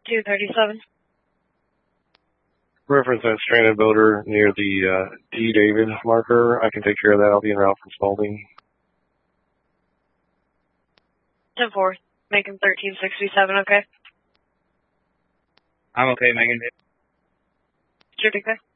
237. Reference that stranded boater near the D. David marker. I can take care of that. I'll be en route from Spalding. 10-4. Making 1367, okay? I'm okay, Megan. Sure, okay.